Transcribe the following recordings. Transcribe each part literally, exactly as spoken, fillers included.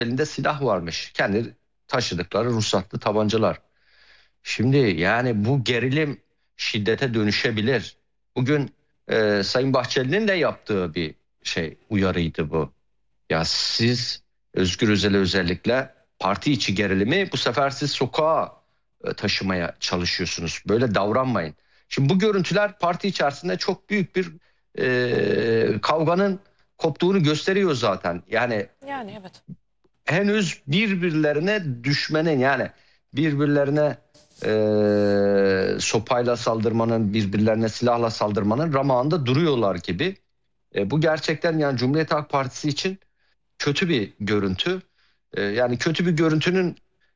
elinde silah varmış. Kendi taşıdıkları ruhsatlı tabancalar. Şimdi yani bu gerilim şiddete dönüşebilir. Bugün e, Sayın Bahçeli'nin de yaptığı bir şey uyarıydı bu. Ya siz Özgür Özel'e özellikle parti içi gerilimi bu sefer siz sokağa e, taşımaya çalışıyorsunuz. Böyle davranmayın. Şimdi bu görüntüler parti içerisinde çok büyük bir e, kavganın koptuğunu gösteriyor zaten. Yani Yani evet. henüz birbirlerine düşmenin yani birbirlerine e, sopayla saldırmanın, birbirlerine silahla saldırmanın ramağında duruyorlar gibi. E, bu gerçekten yani Cumhuriyet Halk Partisi için kötü bir görüntü. E, yani kötü bir görüntünün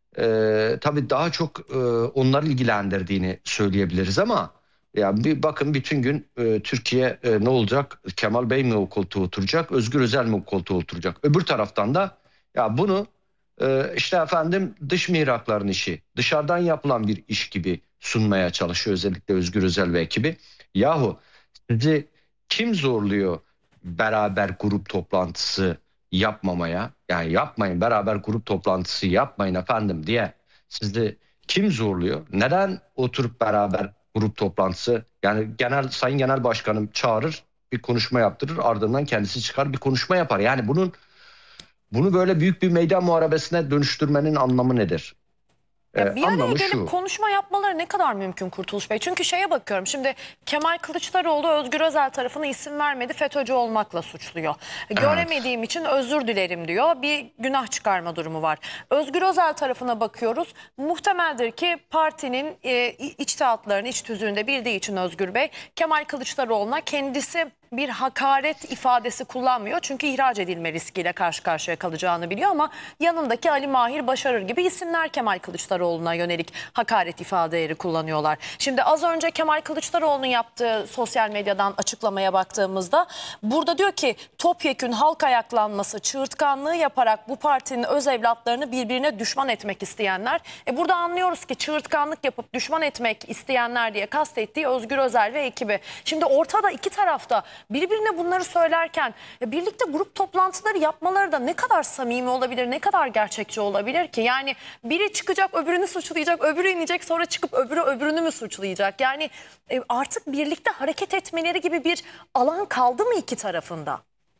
e, tabii daha çok e, onları ilgilendirdiğini söyleyebiliriz ama yani bir bakın bütün gün e, Türkiye e, ne olacak? Kemal Bey mi o koltuğa oturacak? Özgür Özel mi o koltuğa oturacak? Öbür taraftan da ya bunu e, işte efendim dış mihrakların işi, dışarıdan yapılan bir iş gibi sunmaya çalışıyor özellikle Özgür Özel ve ekibi. Yahu sizi kim zorluyor beraber grup toplantısı yapmamaya? Yani yapmayın, beraber grup toplantısı yapmayın efendim diye sizi kim zorluyor? Neden oturup beraber grup toplantısı, yani genel Sayın Genel Başkanım çağırır, bir konuşma yaptırır, ardından kendisi çıkar bir konuşma yapar. Yani bunun bunu böyle büyük bir meydan muharebesine dönüştürmenin anlamı nedir? Ee, Ya bir araya anlamı gelip şu. konuşma yapmaları ne kadar mümkün Kurtuluş Bey? Çünkü şeye bakıyorum şimdi, Kemal Kılıçdaroğlu Özgür Özel tarafına isim vermedi, FETÖ'cü olmakla suçluyor. Evet. Göremediğim için özür dilerim diyor. Bir günah çıkarma durumu var. Özgür Özel tarafına bakıyoruz. Muhtemeldir ki partinin e, içtihatlarını, iç tüzüğünde bildiği için Özgür Bey, Kemal Kılıçdaroğlu'na kendisi bir hakaret ifadesi kullanmıyor. Çünkü ihraç edilme riskiyle karşı karşıya kalacağını biliyor ama yanındaki Ali Mahir Başarır gibi isimler Kemal Kılıçdaroğlu'na yönelik hakaret ifadeleri kullanıyorlar. Şimdi az önce Kemal Kılıçdaroğlu'nun yaptığı sosyal medyadan açıklamaya baktığımızda burada diyor ki topyekün halk ayaklanması, çığırtkanlığı yaparak bu partinin öz evlatlarını birbirine düşman etmek isteyenler. E burada anlıyoruz ki çığırtkanlık yapıp düşman etmek isteyenler diye kastettiği Özgür Özel ve ekibi. Şimdi ortada iki tarafta birbirine bunları söylerken ya birlikte grup toplantıları yapmaları da ne kadar samimi olabilir, ne kadar gerçekçi olabilir ki? Yani biri çıkacak öbürünü suçlayacak, öbürü inecek sonra çıkıp öbürü öbürünü mü suçlayacak? Yani e, artık birlikte hareket etmeleri gibi bir alan kaldı mı iki tarafında?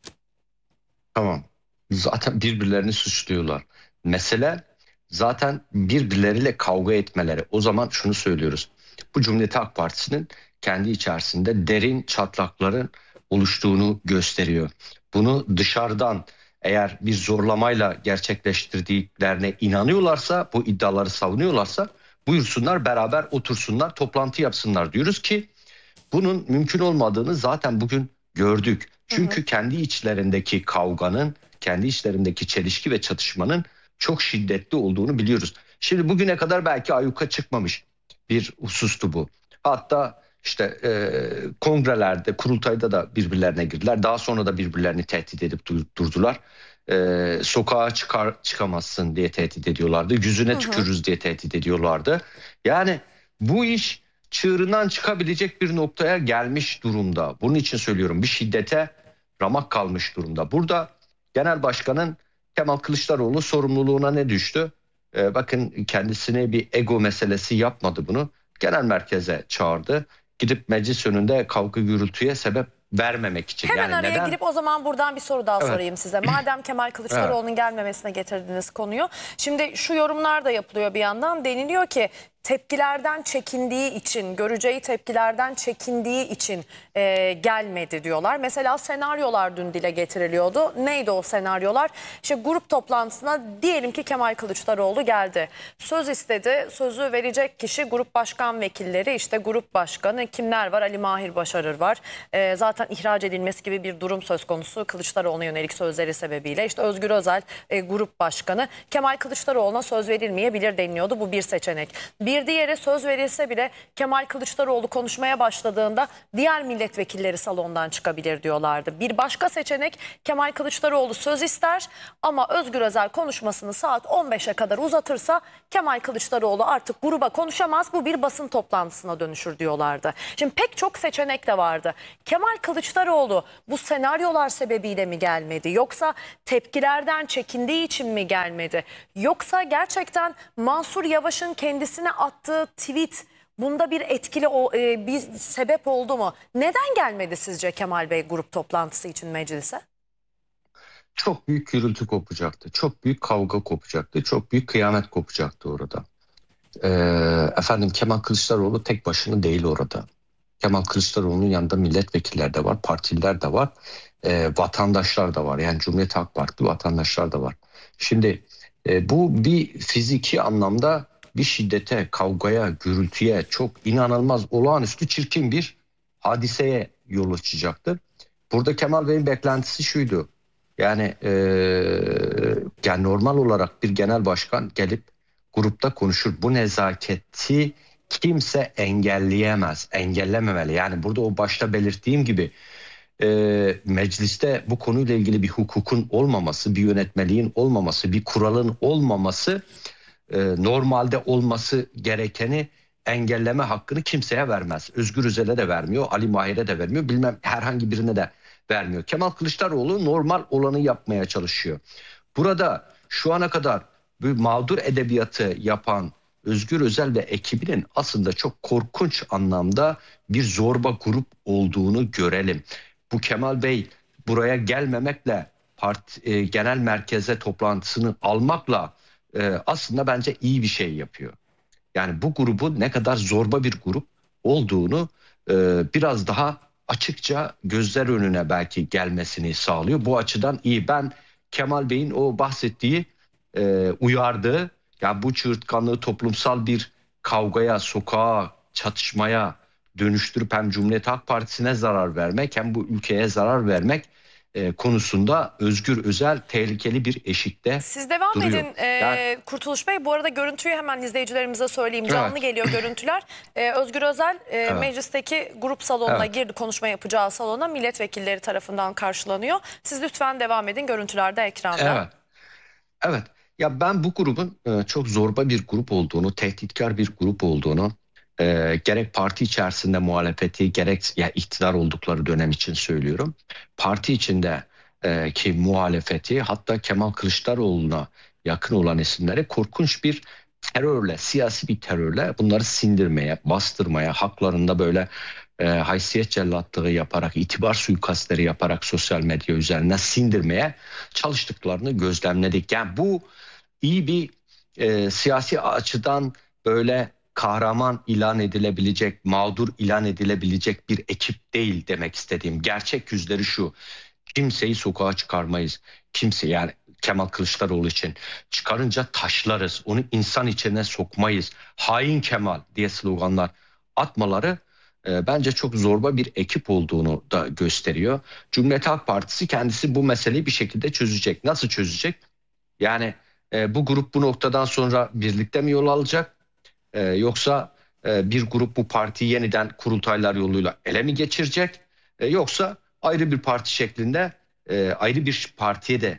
Tamam. Zaten birbirlerini suçluyorlar. Mesele zaten birbirleriyle kavga etmeleri. O zaman şunu söylüyoruz. Bu Cumhuriyet Halk Partisi'nin kendi içerisinde derin çatlakların oluştuğunu gösteriyor. Bunu dışarıdan eğer bir zorlamayla gerçekleştirdiklerine inanıyorlarsa, bu iddiaları savunuyorlarsa buyursunlar, beraber otursunlar, toplantı yapsınlar diyoruz ki bunun mümkün olmadığını zaten bugün gördük. Hı hı. Çünkü kendi içlerindeki kavganın, kendi içlerindeki çelişki ve çatışmanın çok şiddetli olduğunu biliyoruz. Şimdi bugüne kadar belki ayyuka çıkmamış bir husustu bu. Hatta işte e, kongrelerde, kurultayda da birbirlerine girdiler. Daha sonra da birbirlerini tehdit edip dur- durdular. E, sokağa çıkar çıkamazsın diye tehdit ediyorlardı. Hı Yüzüne hı. tükürürüz diye tehdit ediyorlardı. Yani bu iş çığırından çıkabilecek bir noktaya gelmiş durumda. Bunun için söylüyorum, bir şiddete ramak kalmış durumda. Burada Genel Başkan'ın Kemal Kılıçdaroğlu sorumluluğuna ne düştü? Ee, bakın kendisine bir ego meselesi yapmadı bunu. Genel merkeze çağırdı. Gidip meclis önünde kavga gürültüye sebep vermemek için. Hemen Yani araya neden? girip o zaman buradan bir soru daha Evet, sorayım size. Madem Kemal evet. Kılıçdaroğlu'nun gelmemesine getirdiniz konuyu. Şimdi şu yorumlar da yapılıyor bir yandan. Deniliyor ki tepkilerden çekindiği için, göreceği tepkilerden çekindiği için e, gelmedi diyorlar. Mesela senaryolar dün dile getiriliyordu. Neydi o senaryolar? İşte grup toplantısına diyelim ki Kemal Kılıçdaroğlu geldi. Söz istedi. Sözü verecek kişi grup başkan vekilleri, işte grup başkanı kimler var? Ali Mahir Başarır var. E, zaten ihraç edilmesi gibi bir durum söz konusu Kılıçdaroğlu'na yönelik sözleri sebebiyle. İşte Özgür Özel e, grup başkanı. Kemal Kılıçdaroğlu'na söz verilmeyebilir deniliyordu. Bu bir seçenek. Bir Bir diğeri söz verilse bile Kemal Kılıçdaroğlu konuşmaya başladığında diğer milletvekilleri salondan çıkabilir diyorlardı. Bir başka seçenek Kemal Kılıçdaroğlu söz ister ama Özgür Özel konuşmasını saat on beşe kadar uzatırsa Kemal Kılıçdaroğlu artık gruba konuşamaz, bu bir basın toplantısına dönüşür diyorlardı. Şimdi pek çok seçenek de vardı. Kemal Kılıçdaroğlu bu senaryolar sebebiyle mi gelmedi? Yoksa tepkilerden çekindiği için mi gelmedi? Yoksa gerçekten Mansur Yavaş'ın kendisine attığı tweet bunda bir etkili bir sebep oldu mu? Neden gelmedi sizce Kemal Bey grup toplantısı için meclise? Çok büyük gürültü kopacaktı. Çok büyük kavga kopacaktı. Çok büyük kıyamet kopacaktı orada. Ee, efendim Kemal Kılıçdaroğlu tek başına değil orada. Kemal Kılıçdaroğlu'nun yanında milletvekiller de var, partililer de var, e, vatandaşlar da var. Yani Cumhuriyet Halk Partisi vatandaşlar da var. Şimdi e, bu bir fiziki anlamda bir şiddete, kavgaya, gürültüye, çok inanılmaz, olağanüstü çirkin bir hadiseye yol açacaktır. Burada Kemal Bey'in beklentisi şuydu. Yani, e, yani normal olarak bir genel başkan gelip grupta konuşur. Bu nezaketi kimse engelleyemez, engellememeli. Yani burada o başta belirttiğim gibi e, mecliste bu konuyla ilgili bir hukukun olmaması, bir yönetmeliğin olmaması, bir kuralın olmaması, e, normalde olması gerekeni engelleme hakkını kimseye vermez. Özgür Özel'e de vermiyor, Ali Mahir'e de vermiyor, bilmem herhangi birine de vermiyor. Kemal Kılıçdaroğlu normal olanı yapmaya çalışıyor. Burada şu ana kadar bir mağdur edebiyatı yapan Özgür Özel ve ekibinin aslında çok korkunç anlamda bir zorba grup olduğunu görelim. Bu Kemal Bey buraya gelmemekle parti, e, genel merkeze toplantısını almakla e, aslında bence iyi bir şey yapıyor. Yani bu grubun ne kadar zorba bir grup olduğunu e, biraz daha açıkça gözler önüne belki gelmesini sağlıyor. Bu açıdan iyi. Ben Kemal Bey'in o bahsettiği, e, uyardığı, yani bu çığırtkanlığı toplumsal bir kavgaya, sokağa, çatışmaya dönüştürüp hem Cumhuriyet Halk Partisi'ne zarar vermek hem bu ülkeye zarar vermek e, konusunda Özgür Özel tehlikeli bir eşikte Siz devam duruyor. edin e, Yani, Kurtuluş Bey. Bu arada görüntüyü hemen izleyicilerimize söyleyeyim. Canlı evet. geliyor görüntüler. E, Özgür Özel e, Evet. meclisteki grup salonuna Evet. girdi. Konuşma yapacağı salona milletvekilleri tarafından karşılanıyor. Siz lütfen devam edin. Görüntülerde ekranda. Evet. Evet. Ya ben bu grubun e, çok zorba bir grup olduğunu, tehditkar bir grup olduğunu, e, gerek parti içerisinde muhalefeti, gerek ya iktidar oldukları dönem için söylüyorum. Parti içinde e, ki muhalefeti, hatta Kemal Kılıçdaroğlu'na yakın olan isimleri korkunç bir terörle, siyasi bir terörle bunları sindirmeye, bastırmaya, haklarında böyle e, haysiyet cellatlığı yaparak, itibar suikastleri yaparak sosyal medya üzerinden sindirmeye çalıştıklarını gözlemledik. Yani bu iyi bir e, siyasi açıdan böyle kahraman ilan edilebilecek, mağdur ilan edilebilecek bir ekip değil demek istediğim. Gerçek yüzleri şu: kimseyi sokağa çıkarmayız. Kimse, yani Kemal Kılıçdaroğlu için çıkarınca taşlarız, onu insan içine sokmayız, hain Kemal diye sloganlar atmaları e, bence çok zorba bir ekip olduğunu da gösteriyor. Cumhuriyet Halk Partisi kendisi bu meseleyi bir şekilde çözecek. Nasıl çözecek? Yani e, bu grup bu noktadan sonra birlikte mi yol alacak? E, yoksa e, bir grup bu partiyi yeniden kurultaylar yoluyla ele mi geçirecek? E, yoksa ayrı bir parti şeklinde e, ayrı bir partiye de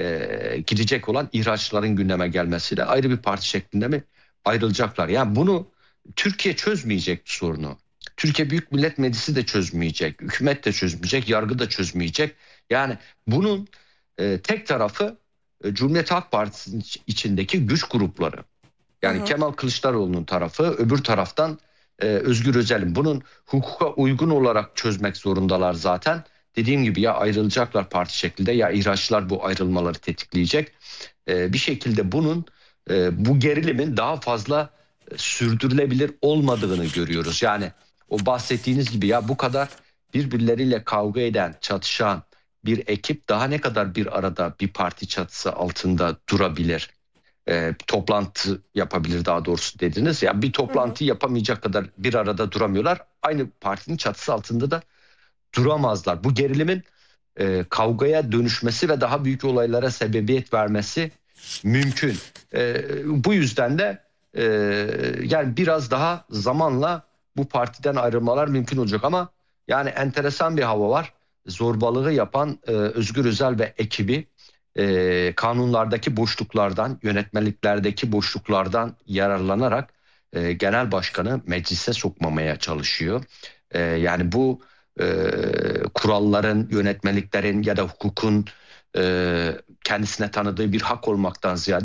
e, gidecek olan ihraçların gündeme gelmesiyle ayrı bir parti şeklinde mi ayrılacaklar? Yani bunu Türkiye çözmeyecek sorunu. Türkiye Büyük Millet Meclisi de çözmeyecek, hükümet de çözmeyecek, yargı da çözmeyecek. Yani bunun e, tek tarafı e, Cumhuriyet Halk Partisi'nin içindeki güç grupları. Yani hı hı. Kemal Kılıçdaroğlu'nun tarafı, öbür taraftan e, Özgür Özel'in. Bunun hukuka uygun olarak çözmek zorundalar zaten. Dediğim gibi ya ayrılacaklar parti şeklinde, ya ihraçlar bu ayrılmaları tetikleyecek. E, bir şekilde bunun e, bu gerilimin daha fazla e, sürdürülebilir olmadığını görüyoruz. Yani o bahsettiğiniz gibi ya bu kadar birbirleriyle kavga eden, çatışan bir ekip daha ne kadar bir arada bir parti çatısı altında durabilir? E, toplantı yapabilir daha doğrusu dediniz. Ya bir toplantı hı hı. yapamayacak kadar bir arada duramıyorlar. Aynı partinin çatısı altında da duramazlar. Bu gerilimin e, kavgaya dönüşmesi ve daha büyük olaylara sebebiyet vermesi mümkün. E, bu yüzden de e, yani biraz daha zamanla bu partiden ayrılmalar mümkün olacak ama yani enteresan bir hava var. Zorbalığı yapan e, Özgür Özel ve ekibi e, kanunlardaki boşluklardan, yönetmeliklerdeki boşluklardan yararlanarak e, genel başkanı meclise sokmamaya çalışıyor. E, yani bu e, kuralların, yönetmeliklerin ya da hukukun e, kendisine tanıdığı bir hak olmaktan ziyade